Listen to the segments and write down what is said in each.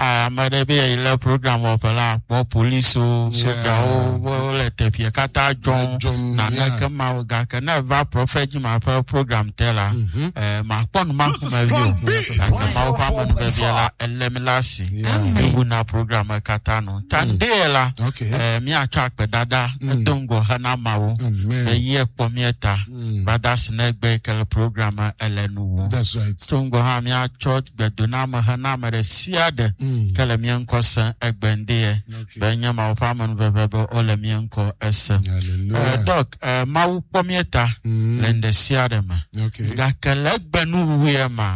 amade be ile program opela po police o soja o le tepie kata John na kama ga kana va prophet ma program tela ma pon ma kuma view kama o fa man be biela elemilasi ebu na program kata no tandela mi atwa pedada dongo hana mawo ye pomieta badas negbe kel program elenu. That's right. Tungo ha mi church bedona ma hana mare siade kele mi enko san egbende benya ma fa man bebe ole mi enko ese. Doc ma wo pomieta lende siade ma ga kele egbenu we ma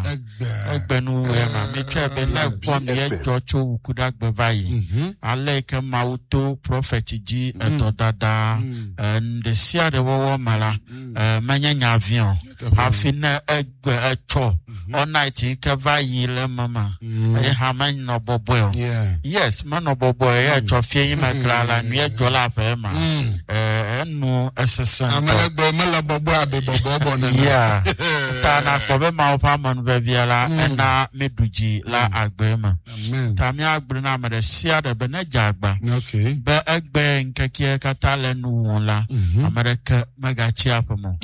mi trebe na pom ye chocho kudagbe vai ale ke ma to prophet ji etodada nde siade wo mala manya avion afina egbe echo all night ke vai le mama e ha man no bobo yes man no bobo e cho fie ma klala mi e jola pe ma enu esesan amele mala bobo abe bobo na yeah ta na ko be ma ofa man be biala na meduji la agbe ma ta mi agbe na ma de sia de be na jagba be egbe nkeke katale nu won la america mega chiapomo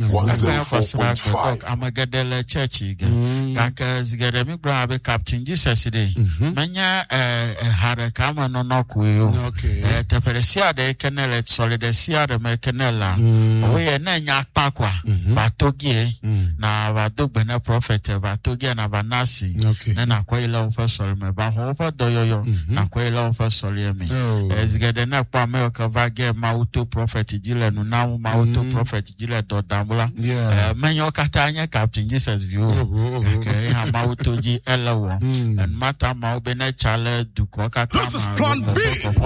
amagadele church ga zigere mi bra be captain Jesus dey manya hare kama no noko yo teperesia de kenele solidesia de mekenela we na nya pakwa batogie na badogbe na prophet batogie na banasi na kwa ile ofesol me ba ho fa doyoyo na kwa ile ofesol ye me zigere na kwa me ka vage mauto prophet jile no na mauto prophet jile do damula menyo kata anya captain Jesus view okay ha mauto ji elewo and mata ma obene chale du ko kata ma. This is Plan B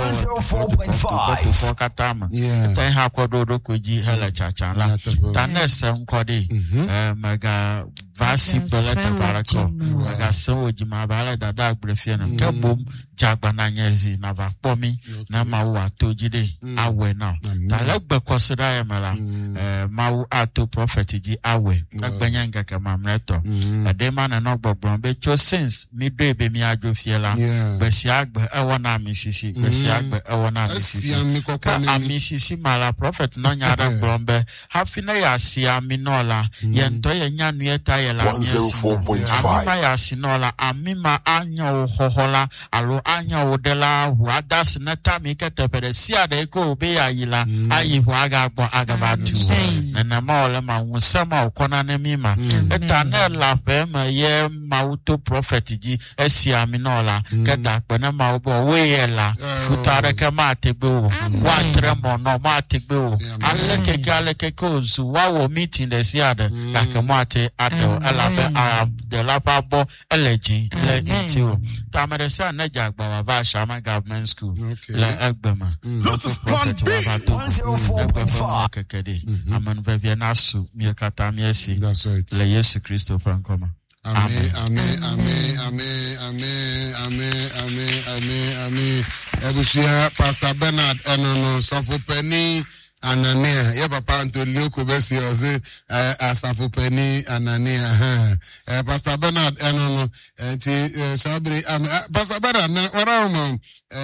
104.5 for katama tai ha kododo koji hela chachala tanese nkode mega vasi belete barako mega so jima bala dada agbrefie na kebom jagbana nyezi na va pomi na mawu atojide awe na talegbe kwosida yemela mawu ato prophet ji awe agbanya ngaka mamreto adema na no gbogbon be cho since mi do ebe mi ajofiela besi agbe ewo na misisi besi agbe ewo na misisi ka amisisi mala prophet no nyara gbrombe hafina ya sia minola yento ye nyanu eta ye la 104.5 ya sinola amima anya hohola alo anya odela wadas nata mi ketepere sia de ko obe ya yila ayi hu aga gbo agabatu na ma ole ma wusama okona na mima eta na la fema ye mauto prophet ji esia minola keda pena ma obo weyela futare ke ma tegbe o wa tremo no ma tegbe o aleke ko zu wa wo meeting de sia de ka ke ma te ado ela be de la pabo elegy le intio tameresa na jagba wa va shama government school le egbema this is Plan B 104.5 kekede aman vevia nasu mi kata mi esi le Yesu Kristo frankoma. Amen. Ebusia Pastor Bernard enono sofo penny Anania ye papa Antonio Kobesi oze asafo penny Anania Pastor Bernard enono ti sabri Pastor Bernard na ora mo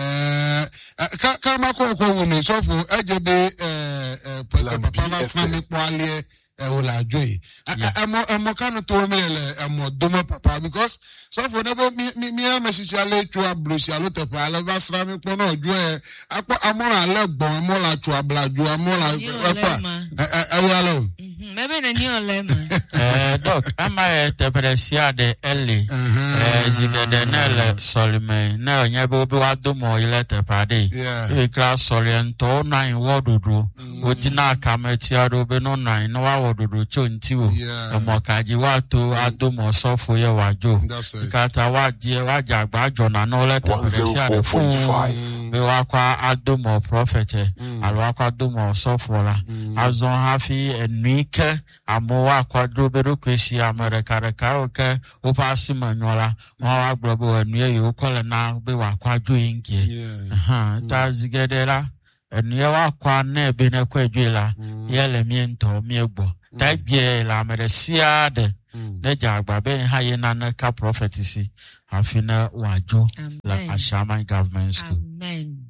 kama ko woni sofo ejebe papa na snami kwale ola joy emo kanu to mele emo domo papa because so for never me amesisiale twa blosi alo te pa ala basra mi pono ojo apo amora legbo amora twa blaju amora ayalo maybe na ni olema doc ama te presia de ele zigede nele solime na nyebe obi wadomo ile te pade e class soliento nine wodudu odina kameti arobe no nine no wa wodudu chontiwo omokaji wato adomo sofo ye wajo kata waje agbajo na no le te presia de fu be wakwa adomo prophet alwakwa adomo sofo la azon hafi enike amowa kwadroberu kwesi amerika oke opasi manyola wa gbogbo enu ye okole na be wakwa joyinke ta zigedela enu ye wakwa na ebe na kwadwela yele miento miegbo ta bie la meresia de ne jagba be ha ye na ka prophetisi Afina Wajo, like Ashaman Government School. Amen.